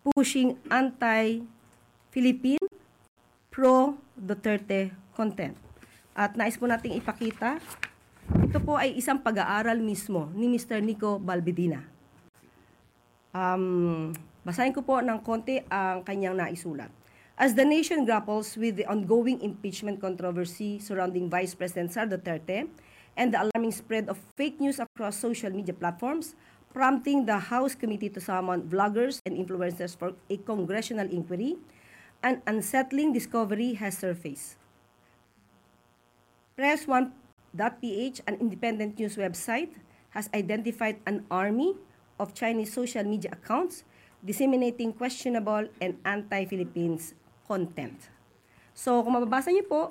pushing anti-Philippine, pro-Duterte content. At nais po nating ipakita, ito po ay isang pag-aaral mismo ni Mr. Nico Balbidina. Basahin ko po ng konti ang kanyang naisulat. As the nation grapples with the ongoing impeachment controversy surrounding Vice President Sara Duterte and the alarming spread of fake news across social media platforms, prompting the House Committee to summon vloggers and influencers for a congressional inquiry, an unsettling discovery has surfaced. Press1.ph, an independent news website, has identified an army of Chinese social media accounts disseminating questionable and anti-Philippines content. So, kung mababasa niyo po,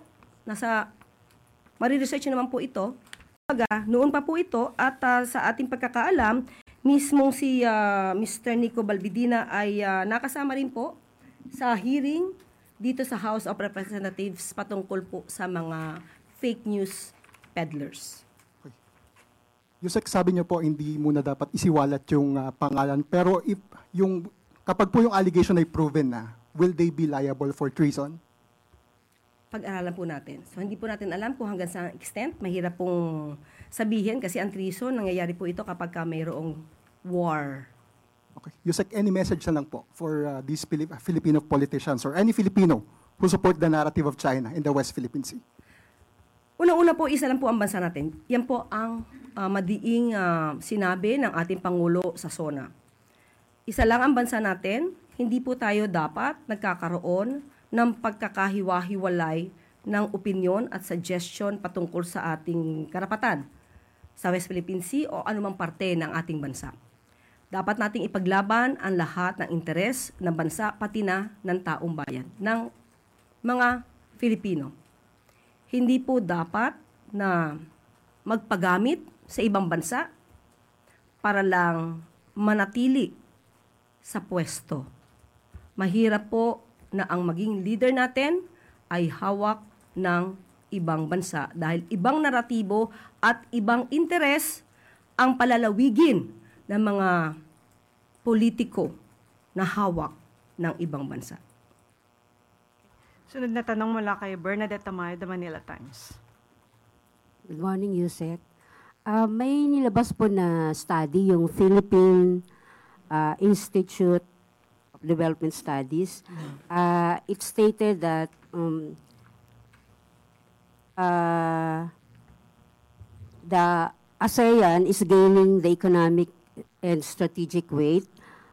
mariresearch naman po ito. Noon pa po ito at sa ating pagkakaalam, mismong si Mr. Nico Balbidina ay nakasama rin po sa hearing dito sa House of Representatives patungkol po sa mga fake news peddlers. Yusek, sabi niyo po hindi muna dapat isiwalat yung pangalan, pero kapag po yung allegation ay proven na, will they be liable for treason? Pag-aralan po natin. So, hindi po natin alam kung hanggang sa extent. Mahirap pong sabihin kasi ang treason, nangyayari po ito kapag mayroong war. Okay. Yusek, any message na lang po for these Filipino politicians or any Filipino who support the narrative of China in the West Philippine Sea? Una-una po, isa lang po ang bansa natin. Yan po ang madiing sinabi ng ating Pangulo sa SONA. Isa lang ang bansa natin, hindi po tayo dapat nagkakaroon ng pagkakahiwa-hiwalay ng opinyon at suggestion patungkol sa ating karapatan sa West Philippine Sea o anumang parte ng ating bansa. Dapat nating ipaglaban ang lahat ng interes ng bansa pati na ng taong bayan, ng mga Filipino. Hindi po dapat na magpagamit sa ibang bansa para lang manatili sa pwesto. Mahirap po na ang maging leader natin ay hawak ng ibang bansa dahil ibang naratibo at ibang interes ang palalawigin ng mga politiko na hawak ng ibang bansa. Sunod na tanong mula kay Bernadette Tamayo, The Manila Times. Good morning, Yusek. May nilabas po na study yung Philippine Institute of Development Studies. It stated that the ASEAN is gaining the economic and strategic weight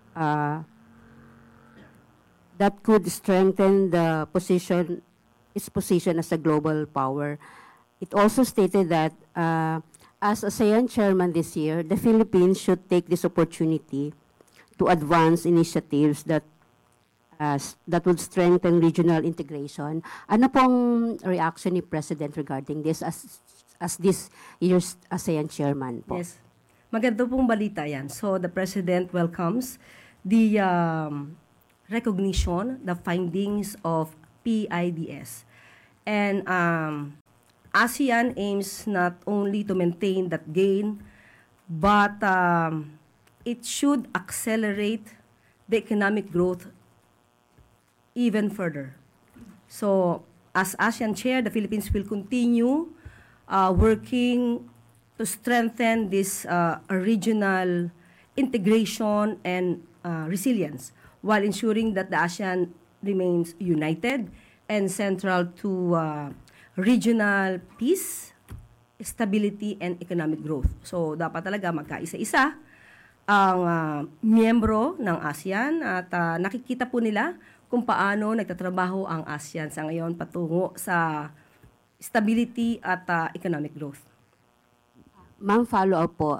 that could strengthen its position as a global power. It also stated that as ASEAN chairman this year, the Philippines should take this opportunity to advance initiatives that would strengthen regional integration. Ano pong reaction ni President regarding this as this year's ASEAN chairman po? Yes. Maganda pong balita yan. So the President welcomes the recognition, the findings of PIDS. And ASEAN aims not only to maintain that gain, but it should accelerate the economic growth even further. So, as ASEAN Chair, the Philippines will continue working to strengthen this regional integration and resilience while ensuring that the ASEAN remains united and central to regional peace, stability, and economic growth. So, dapat talaga magkaisa-isa ang miyembro ng ASEAN at nakikita po nila kung paano nagtatrabaho ang ASEAN sa ngayon patungo sa stability at economic growth. Ma'am, follow-up po.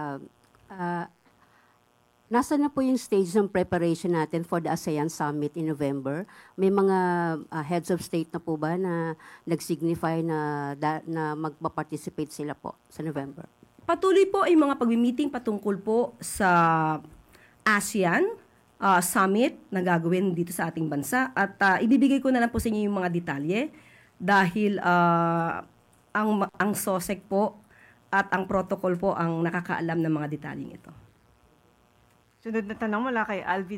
Nasa na po yung stage ng preparation natin for the ASEAN Summit in November? May mga heads of state na po ba na nag-signify na magpa-participate sila po sa November? Patuloy po ay mga pag-meeting patungkol po sa ASEAN Summit na gagawin dito sa ating bansa. At ibibigay ko na lang po sa inyo yung mga detalye dahil ang SOSEC po at ang protocol po ang nakakaalam ng mga detalyeng ito. Sunod na tanong mula kay Alvin